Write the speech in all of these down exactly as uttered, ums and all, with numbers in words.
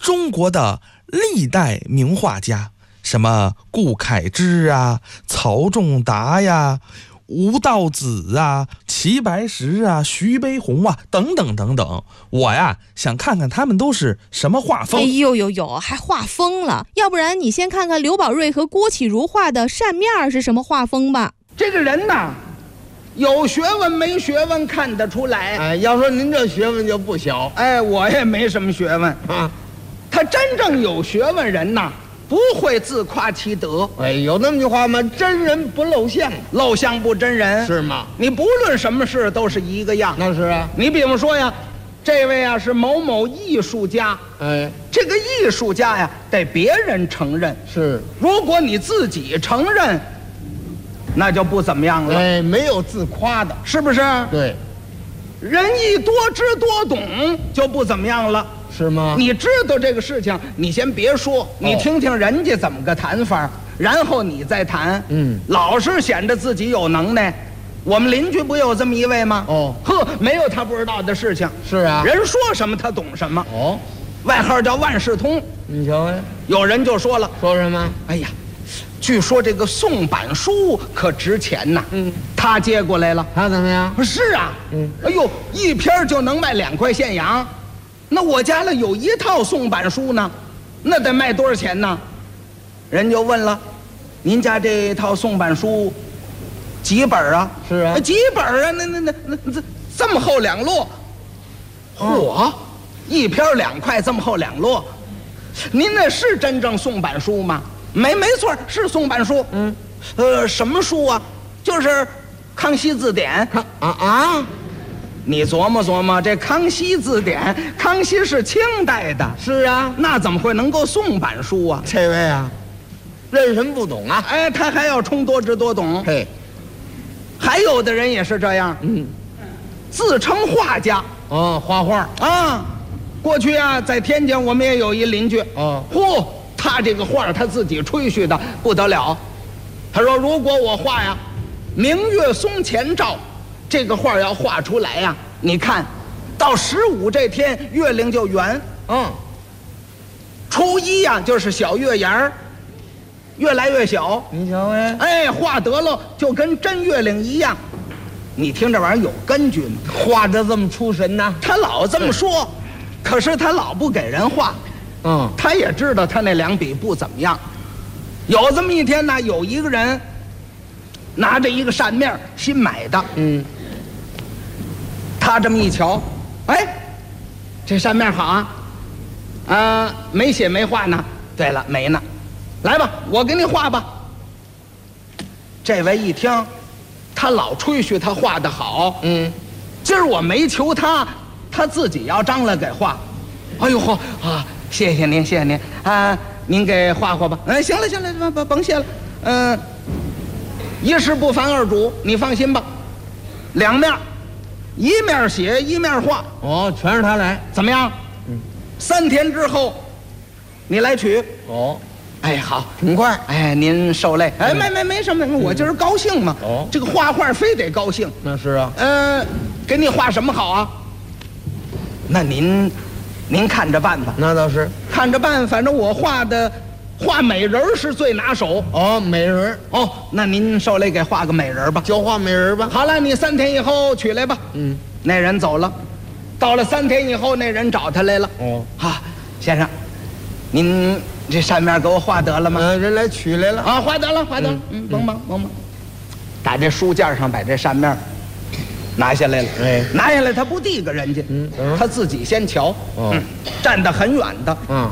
中国的历代名画家，什么顾恺之啊、曹仲达呀、吴道子啊、齐白石啊、徐悲鸿啊等等等等，我呀想看看他们都是什么画风。 哎呦呦呦，还画疯了！要不然你先看看刘宝瑞和郭启儒画的扇面是什么画风吧。 这个人呐，有学问没学问看得出来。 哎，要说您这学问就不小。 哎，我也没什么学问啊。 他真正有学问人呐，不会自夸其德。 哎，有那么句话吗？真人不露相， 露相不真人， 是吗？ 你不论什么事都是一个样。 那是啊。 你比方说呀，这位啊是某某艺术家， 哎， 这个艺术家呀得别人承认。 是， 如果你自己承认，那就不怎么样了。 哎，没有自夸的， 是不是？ 对。 人一多知多懂就不怎么样了。 是吗？ 你知道这个事情，你先别说，你听听人家怎么个谈法，然后你再谈。 嗯， 老是显得自己有能耐。我们邻居不有这么一位吗？ 哦， 呵，没有他不知道的事情。 是啊， 人说什么他懂什么。 哦， 外号叫万事通。 你瞧呀， 有人就说了， 说什么？ 哎呀，据说这个宋版书可值钱呐。 嗯， 他接过来了。 他怎么样？ 是啊。 嗯， 哎呦，一篇就能卖两块现洋。那我家里有一套宋版书呢，那得卖多少钱呢？人就问了，您家这套宋版书几本啊？ 是啊， 几本啊？那那那那这这么厚两摞，嚯，一篇两块，这么厚两摞。您那是真正宋版书吗？没，没错，是宋版书。嗯，呃，什么书啊？就是《康熙字典》。 啊啊！ 你琢磨琢磨，这《康熙字典》，康熙是清代的。 是啊， 那怎么会能够宋版书啊？ 这位啊，认什么不懂啊？ 哎，他还要充多知多懂。 嘿， 还有的人也是这样， 嗯， 自称画家。 哦，画画啊。过去啊，在天津我们也有一邻居。 哦， 嚯，他这个画他自己吹嘘的不得了。他说，如果我画呀，明月松前照。这个画要画出来呀、啊，你看，到十五这天月亮就圆， 嗯， 初一呀、啊、就是小月牙儿，越来越小。 你瞧哎， 哎，画得了就跟真月亮一样。你听这玩意儿有根据吗？ 画得这么出神呢？ 他老这么说，可是他老不给人画。 嗯， 他也知道他那两笔不怎么样。有这么一天呢，有一个人拿着一个扇面新买的， 嗯。 他这么一瞧，哎，这扇面好啊，啊、呃，没写没画呢。对了，没呢，来吧，我给你画吧。这位一听，他老吹嘘他画的好， 嗯， 今儿我没求他，他自己要张罗给画。哎呦嚯啊，谢谢您，谢谢您啊，您给画画吧。嗯，行了行了，甭甭甭谢了。嗯、呃，一事不烦二主，你放心吧，两面。一面写一面画。 哦，全是他来， 怎么样？嗯，三天之后，你来取。 哦， 哎，好， 挺快。 哎，您受累。哎，没没没什么，我今儿高兴嘛。 哦， 这个画画非得高兴。 那是啊。 呃，给你画什么好啊？那您，您看着办吧。 那倒是， 看着办，反正我画的。画美人是最拿手。 哦，美人哦，那您受累给画个美人吧， 就画美人吧。 好了，你三天以后取来吧。 嗯， 那人走了，到了三天以后，那人找他来了。 哦， 啊，先生，您这扇面给我画得了吗？ 嗯、呃，人来取来了。 啊，画得了，画得了。嗯，嗯甭忙，甭忙。打这书架上把这扇面拿下来了。哎，拿下来他不递给人家，嗯，他自己先瞧。 哦， 嗯，站得很远的。 嗯。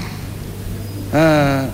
嗯，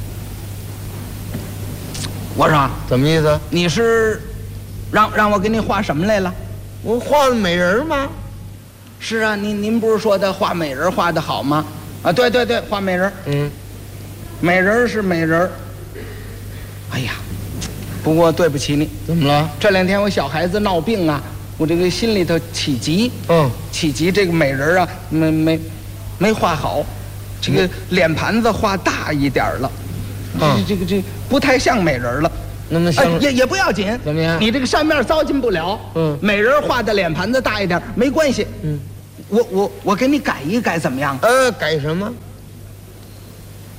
我说怎么意思？ 你是让让我给你画什么来了？ 我画的美人吗？ 是啊，您您不是说的画美人画的好吗？啊，对对对，画美人。嗯，美人是美人。哎呀，不过对不起你。 怎么了？ 这两天我小孩子闹病啊，我这个心里头起急。嗯，起急，这个美人啊，没没没画好。这个脸盘子画大一点了，嗯，这个这不太像美人了。 那么像、 哎、也也不要紧， 怎么样？ 你这个扇面糟践不了。嗯，美人画的脸盘子大一点没关系。嗯，我我我给你改一改怎么样？ 呃，改什么？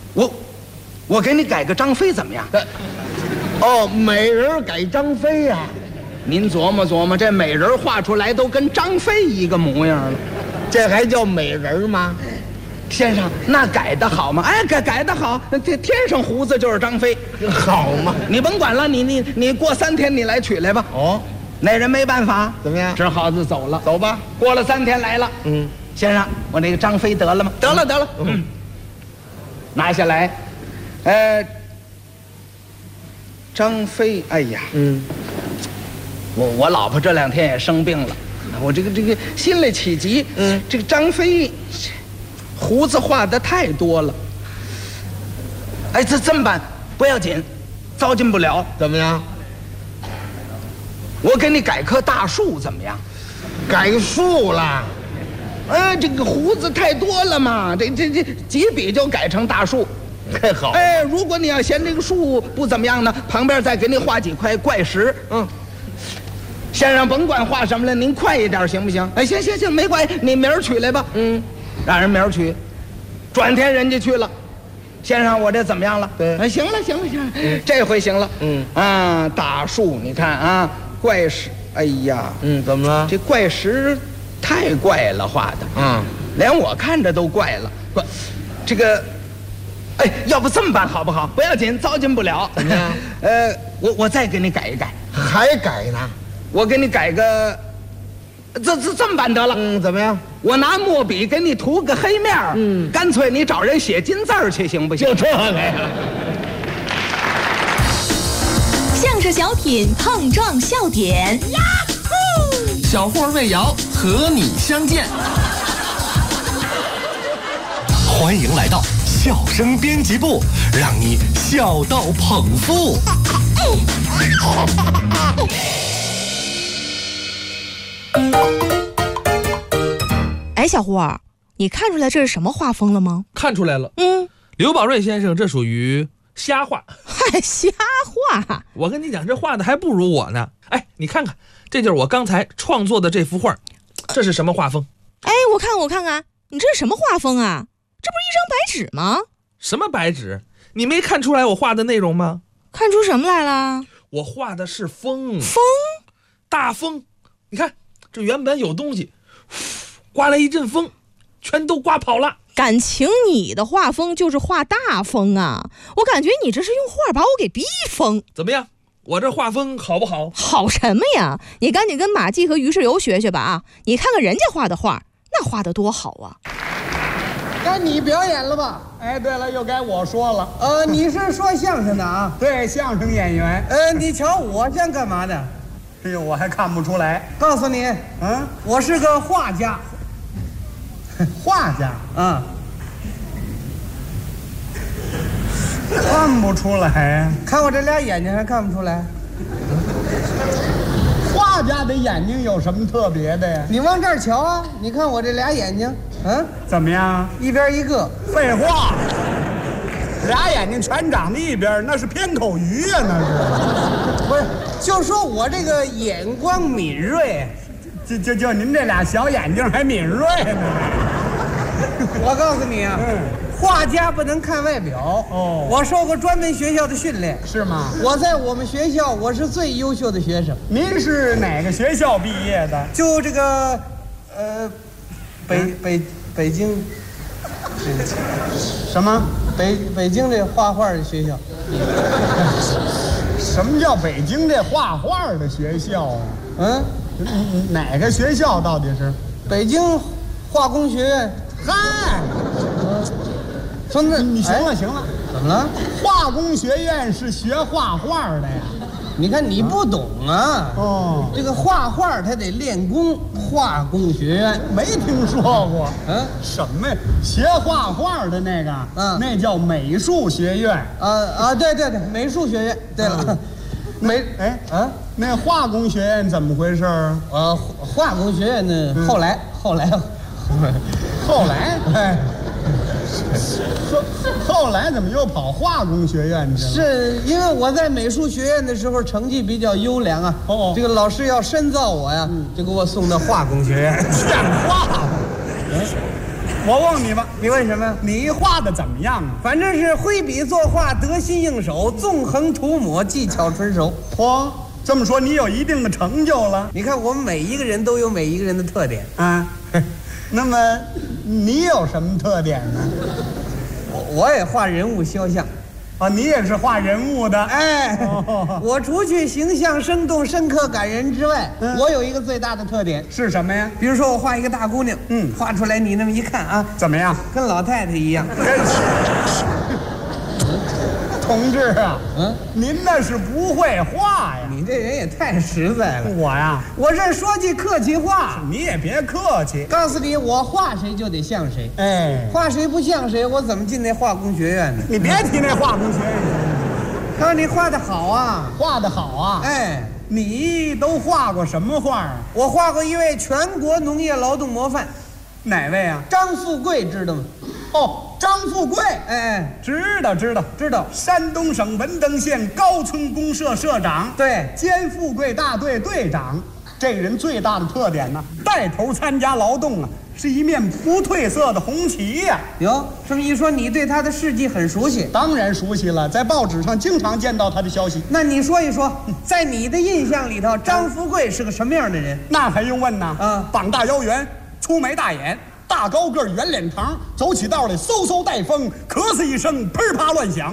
我我给你改个张飞怎么样？ 哦，美人改张飞呀、啊？ 您琢磨琢磨，这美人画出来都跟张飞一个模样了， 这还叫美人吗？ 先生，那改得好吗？哎，改改得好，那天天上胡子就是张飞， 好嘛？ 你甭管了，你你你过三天你来取来吧。 哦， 那人没办法， 怎么样？ 只好就走了。 走吧。 过了三天来了， 嗯， 先生，我那个张飞得了吗？得了，得了。嗯，拿下来，呃，张飞，哎呀， 嗯， 我我老婆这两天也生病了，我这个这个心里起急。 嗯， 这个张飞。胡子画的太多了，哎，这这么办？不要紧，糟践不了。 怎么样？ 我给你改棵大树，怎么样？ 改树了？ 哎，这个胡子太多了嘛，这这这几笔就改成大树， 太好。 哎，如果你要嫌这个树不怎么样呢，旁边再给你画几块怪石。嗯，先生甭管画什么了，您快一点行不行？哎，行行行，没关系，你明儿取来吧。嗯。让人明儿去，转天人家去了，先生，我这怎么样了？ 对， 哎，行了，行了，行了，嗯、这回行了。嗯啊，大树，你看啊，怪石，哎呀， 嗯，怎么了？ 这怪石太怪了，画的， 嗯， 连我看着都怪了。怪，这个，哎，要不这么办好不好？不要紧，糟践不了。 怎么样？ 呃，我我再给你改一改， 还改呢？ 我给你改个。这这这么办得了？ 嗯，怎么样？ 我拿墨笔给你涂个黑面儿，嗯，干脆你找人写金字儿去，行不行？ 就这个呀。 相声小品碰撞笑点，呀呼！ 小霍魏瑶和你相见，欢迎来到笑声编辑部，让你笑到捧腹。 哎，小胡儿，你看出来这是什么画风了吗？ 看出来了。 嗯， 刘宝瑞先生这属于瞎画。 嗨，瞎画！ 我跟你讲，这画的还不如我呢。哎，你看看，这就是我刚才创作的这幅画，这是什么画风？ 哎，我看我看看，你这是什么画风啊？这不是一张白纸吗？ 什么白纸？你没看出来我画的内容吗？ 看出什么来了？ 我画的是风。 风？ 大风。你看，这原本有东西，刮来一阵风，全都刮跑了。 感情你的画风就是画大风啊！我感觉你这是用画把我给逼疯。 怎么样？我这画风好不好？ 好什么呀？你赶紧跟马季和于世友学学吧啊！你看看人家画的画，那画的多好啊！ 该你表演了吧？ 哎，对了，又该我说了。 呃，你是说相声的啊？ 对，相声演员。 呃，你瞧我像干嘛的？ 哎呦，我还看不出来。 告诉你， 嗯， 我是个画家。 画家啊， 看不出来呀。 看我这俩眼睛还看不出来？ 画家的眼睛有什么特别的呀？ 你往这儿瞧啊！你看我这俩眼睛，嗯， 怎么样？ 一边一个。 废话，俩眼睛全长在一边，那是偏口鱼呀，那是。 不是，就说我这个眼光敏锐。 就就就您这俩小眼睛还敏锐呢。 我告诉你啊，嗯，画家不能看外表。 哦， 我受过专门学校的训练。 是吗？ 我在我们学校我是最优秀的学生。 您是哪个学校毕业的？ 就这个，呃，北北北京， 什么？ 北北京这画画的学校。 什么叫北京这画画的学校啊？ 嗯。 哪个学校到底是？ 北京化工学院。 嗨， 孙子， 你行了、 哎、 行了， 怎么了？ 化工学院是学画画的呀。 你看你不懂啊。 哦， 这个画画他得练功，化工学院没听说过。 嗯， 什么呀？学画画的那个， 嗯， 那叫美术学院。 啊啊，对对对，美术学院。对了。嗯没哎啊，那化工学院怎么回事啊？ 呃，化工学院呢，嗯、后来后来后来哎，后后来怎么又跑化工学院去了？ 是因为我在美术学院的时候成绩比较优良啊。哦，这个老师要深造我呀，嗯、就给我送到化工学院。 像话吗？ 我问你吧， 你问什么？ 你画的怎么样啊？ 反正是挥笔作画，得心应手，纵横涂抹，技巧纯熟。 嚯，这么说你有一定的成就了。 你看，我们每一个人都有每一个人的特点啊。那么你有什么特点呢？ 我我也画人物肖像。 啊，你也是画人物的。 哎，哦、我除去形象生动、深刻、感人之外，嗯、我有一个最大的特点是什么呀？ 比如说，我画一个大姑娘， 嗯， 画出来你那么一看啊， 怎么样？ 跟老太太一样。 同志啊，嗯，您那是不会画呀！ 你这人也太实在了。 我呀， 我这说句客气话， 你也别客气。 告诉你，我画谁就得像谁。 哎， 画谁不像谁，我怎么进那化工学院呢？ 你别提那化工学院。 告诉你，画的好啊， 画的好啊。 哎， 你都画过什么画啊？ 我画过一位全国农业劳动模范。 哪位啊？ 张富贵，知道吗？ 哦，张富贵， 哎， 知道知道知道，山东省文登县高村公社社长， 对， 兼富贵大队队长。这人最大的特点呢，带头参加劳动啊，是一面不褪色的红旗呀、啊。 哟，这么一说，你对他的事迹很熟悉？ 当然熟悉了，在报纸上经常见到他的消息。 那你说一说，在你的印象里头，张富贵是个什么样的人？ 那还用问呢？ 啊， 膀大腰圆，粗眉大眼。大高个圆脸膛，走起道来嗖嗖带风，咳嗽一声噼啪乱响。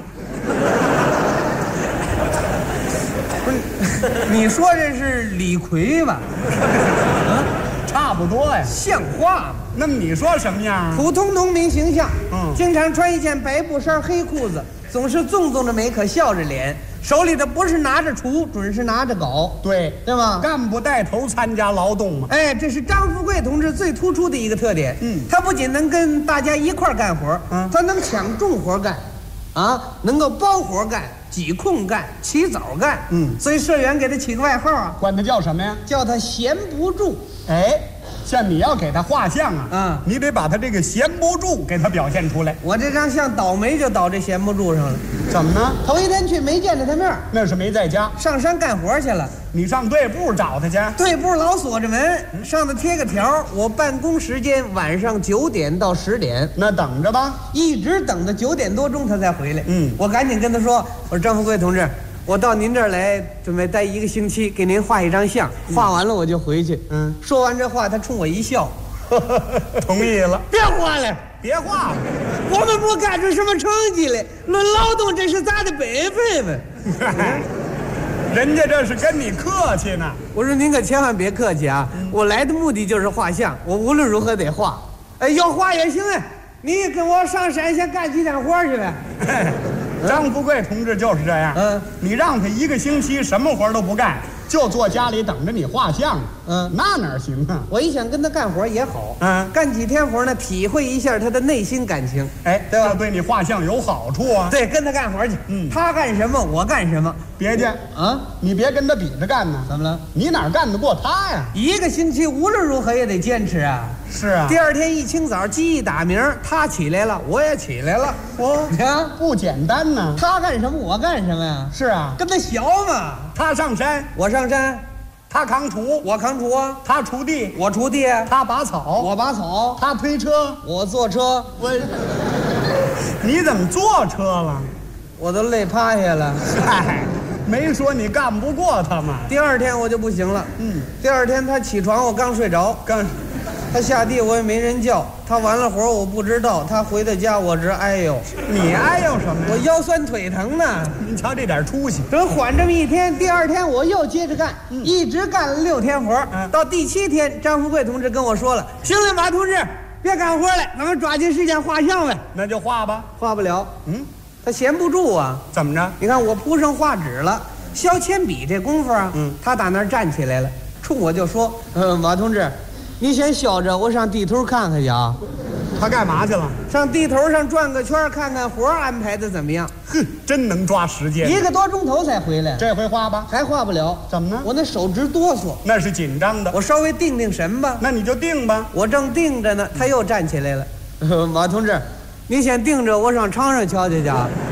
不是，你说这是李逵吧？ 啊，差不多呀， 像话吗？ 那么你说什么样？ 普通农民形象， 嗯， 经常穿一件白布衫、黑裤子，总是纵纵着眉，可笑着脸。手里的不是拿着锄，准是拿着镐， 对对吗？ 干部带头参加劳动嘛。 哎，这是张富贵同志最突出的一个特点。 嗯， 他不仅能跟大家一块干活，嗯，他能抢重活干，啊，能够包活干、挤空干、起早干。 嗯， 所以社员给他起个外号啊， 管他叫什么呀？ 叫他闲不住。 哎。像你要给他画像啊， 嗯， 你得把他这个闲不住给他表现出来。 我这张像倒霉就倒这闲不住上了。 怎么呢？ 头一天去没见着他面， 那是没在家， 上山干活去了。 你上队部找他去？ 队部老锁着门，上头贴个条，我办公时间晚上九点到十点。 那等着吧， 一直等到九点多钟他才回来。 嗯， 我赶紧跟他说：“我说张富贵同志。”我到您这儿来，准备待一个星期，给您画一张像，画完了我就回去。嗯，说完这话，他冲我一笑， 同意了。 别画了， 别画了， 我们不干出什么成绩来，论劳动这是咱的本分嘛。 人家这是跟你客气呢。 我说您可千万别客气啊，嗯、我来的目的就是画像，我无论如何得画。哎，要画也行哎，你跟我上山先干几天活去呗。 张富贵同志就是这样，嗯，你让他一个星期什么活都不干，就坐家里等着你画像，嗯，那哪行啊？ 我一想跟他干活也好， 嗯， 干几天活呢，体会一下他的内心感情， 哎，对吧？对你画像有好处啊。 对，跟他干活去，嗯，他干什么我干什么， 别介啊，你别跟他比着干呢。 怎么了？ 你哪干得过他呀？ 一个星期无论如何也得坚持啊。 是啊， 第二天一清早鸡一打鸣，他起来了，我也起来了， 我啊不简单呢。 他干什么我干什么呀？ 是啊， 跟他学嘛。 他上山我上山， 他扛锄我扛锄啊， 他锄地我锄地， 他拔草我拔草， 他推车我坐车。 我，你怎么坐车了？ 我都累趴下了。 嗨，没说你干不过他嘛。 第二天我就不行了，嗯，第二天他起床我刚睡着， 刚。 他下地我也没人叫，他完了活我不知道，他回到家我直哎呦。 你哎呦什么呀？ 我腰酸腿疼呢。 您瞧这点出息。 等缓这么一天，第二天我又接着干，嗯、一直干了六天活。嗯、到第七天，张富贵同志跟我说了：“行了，马同志，别干活了，咱们抓紧时间画像呗。” 那就画吧。 画不了， 嗯， 他闲不住啊。 怎么着？ 你看我铺上画纸了，削铅笔这功夫啊， 嗯， 他打那儿站起来了，冲我就说：“嗯，马同志。”你先削着，我上地头看看去啊。 他干嘛去了？ 上地头上转个圈，看看活安排的怎么样。 哼，真能抓时间。 一个多钟头才回来。 这回画吧， 还画不了。 怎么呢？ 我那手直哆嗦。 那是紧张的。 我稍微定定神吧。 那你就定吧。 我正定着呢，他又站起来了。马同志，你先定着，我上场上瞧瞧去。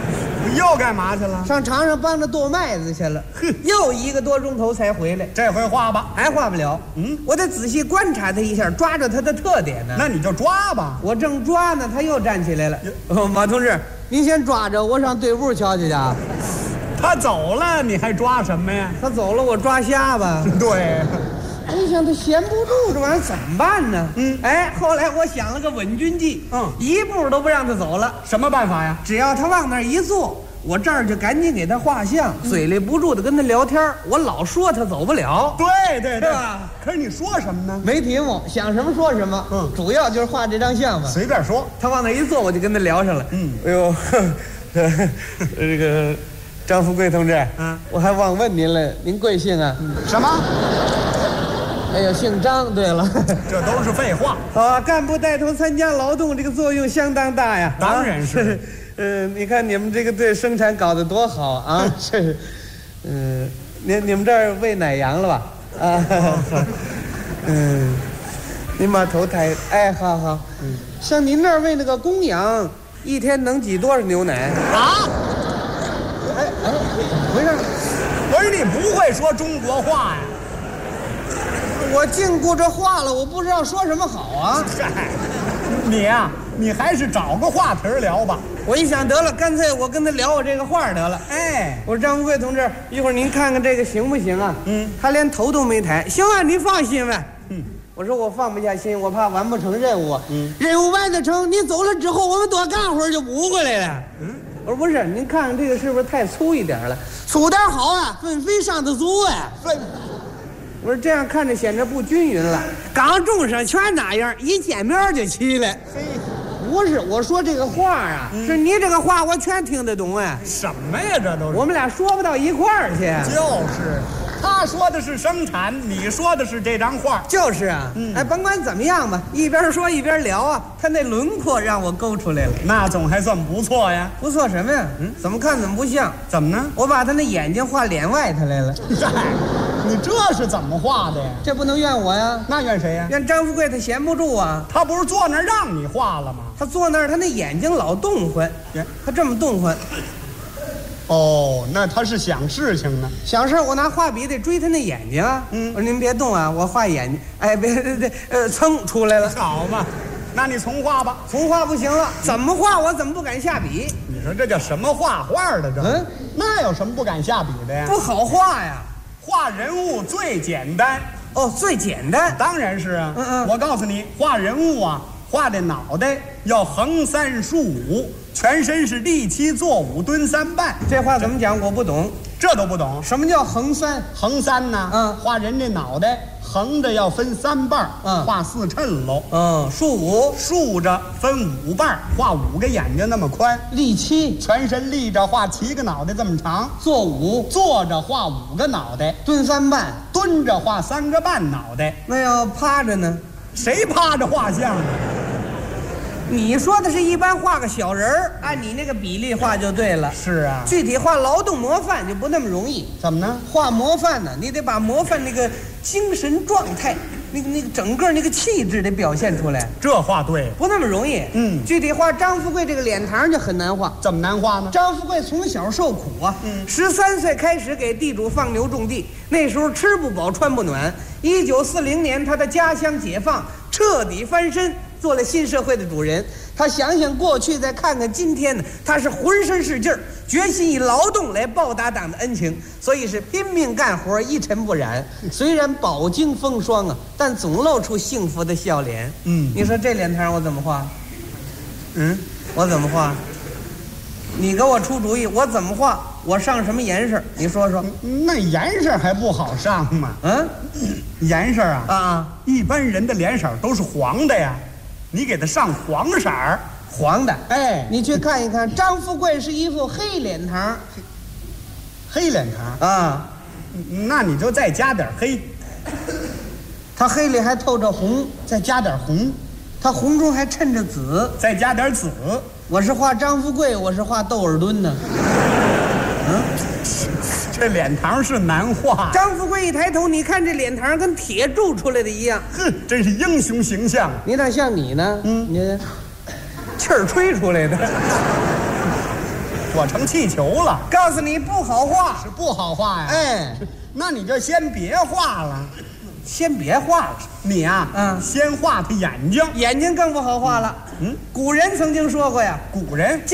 又干嘛去了？ 上场上帮着剁麦子去了，又一个多钟头才回来。 这回画吧， 还画不了。 嗯， 我得仔细观察他一下，抓着他的特点呢。 那你就抓吧。 我正抓呢，他又站起来了。哦，马同志，您先抓着，我上队伍瞧瞧去啊。 他走了，你还抓什么呀？ 他走了，我抓瞎吧。 对。 我想他闲不住，这玩意儿怎么办呢？ 嗯， 哎，后来我想了个稳军计， 嗯， 一步都不让他走了。 什么办法呀？ 只要他往那儿一坐，我这儿就赶紧给他画像，嗯、嘴里不住的跟他聊天。我老说他走不了， 对对对， 是吧？ 可是你说什么呢？ 没题目，想什么说什么。嗯，主要就是画这张像嘛， 随便说。 他往那儿一坐，我就跟他聊上了。嗯，哎呦，这个张富贵同志，嗯，我还忘问您了，您贵姓啊？ 嗯、什么？ 哎呀，姓张。对了， 这都是废话。 啊，干部带头参加劳动，这个作用相当大呀。 当然是。 嗯、呃，你看你们这个对生产搞得多好啊！这，嗯、呃，你你们这儿喂奶羊了吧？啊，嗯，您把头抬，哎，好好。嗯，像您那儿喂那个公羊，一天能挤多少牛奶？ 啊？ 哎哎，怎么回事？ 我说你不会说中国话呀？ 我禁锢着话了，我不知道说什么好啊！ 嗨，你呀、啊，你还是找个话题聊吧。 我一想得了，干脆我跟他聊我这个话得了。 哎， 我说张富贵同志，一会儿您看看这个行不行啊？嗯，他连头都没抬。行啊，您放心吧。嗯，我说我放不下心，我怕完不成任务。嗯，任务完得成，你走了之后，我们多干会儿就补回来了。嗯，我说不是，您看看这个是不是太粗一点了？粗点好啊，分肥上的足啊。分。我说这样看着显得不均匀了，刚种上全那样，一见面就起来。不是，我说这个话啊，嗯、是你这个话我全听得懂哎。 什么呀，这都是我们俩说不到一块儿去。 就是，他说的是生产，你说的是这张画。 就是啊，嗯、哎，甭管怎么样吧，一边说一边聊啊，他那轮廓让我勾出来了， 那总还算不错呀。 不错什么呀？嗯，怎么看怎么不像？ 怎么呢？ 我把他那眼睛画脸外头来了。 你这是怎么画的呀？ 这不能怨我呀， 那怨谁呀？ 怨张富贵，他闲不住啊。 他不是坐那儿让你画了吗？ 他坐那儿，他那眼睛老动换，他这么动换。 哦，那他是想事情呢。 想事，我拿画笔得追他那眼睛啊。嗯，我说您别动啊，我画眼睛。哎，别别别，呃，噌出来了。 好嘛，那你重画吧。 重画不行了，怎么画我怎么不敢下笔？ 你说这叫什么画画的这？嗯，那有什么不敢下笔的呀？ 不好画呀。 画人物最简单哦，最简单， 当然是啊。 嗯嗯， 我告诉你，画人物啊，画的脑袋要横三竖五，全身是立七坐五蹲三半。 这话怎么讲？我不懂， 这都不懂。 什么叫横三？ 横三呢？嗯，画人这脑袋横着要分三半，嗯，画四衬喽。 嗯，竖五， 竖着分五半，画五个眼睛那么宽。 立七， 全身立着画七个脑袋这么长。 坐五， 坐着画五个脑袋。 蹲三半， 蹲着画三个半脑袋。 那要趴着呢？ 谁趴着画像呢？ 你说的是一般画个小人儿，按你那个比例画就对了。 是啊， 具体画劳动模范就不那么容易。 怎么呢？ 画模范呢，你得把模范那个精神状态，那个那个整个那个气质得表现出来。 这画对， 不那么容易。嗯，具体画张富贵这个脸庞就很难画。 怎么难画呢？ 张富贵从小受苦啊，嗯，十三岁开始给地主放牛种地，那时候吃不饱穿不暖。一九四零年，他的家乡解放，彻底翻身。做了新社会的主人，他想想过去，再看看今天呢，他是浑身是劲儿，决心以劳动来报答党的恩情，所以是拼命干活，一尘不染。虽然饱经风霜啊，但总露出幸福的笑脸。嗯，你说这脸庞我怎么画？嗯，我怎么画？你给我出主意，我怎么画？我上什么颜色？你说说。 那颜色还不好上吗？嗯，颜色啊啊，一般人的脸色都是黄的呀。你给他上黄色儿， 黄的。哎，你去看一看，张富贵是一副黑脸庞， 黑脸庞啊，那你就再加点黑， 他黑里还透着红， 再加点红， 他红中还衬着紫， 再加点紫。 我是画张富贵，我是画窦尔敦呢。 嗯，这脸庞是难画。 张富贵一抬头，你看这脸庞跟铁铸出来的一样， 哼，真是英雄形象。 你哪像你呢？嗯，你气儿吹出来的。 火成气球了。 告诉你不好画， 是不好画呀。 哎， 那你就先别画了， 先别画了。 你呀、啊， 嗯， 先画他眼睛， 眼睛更不好画了。 嗯， 古人曾经说过呀， 古人。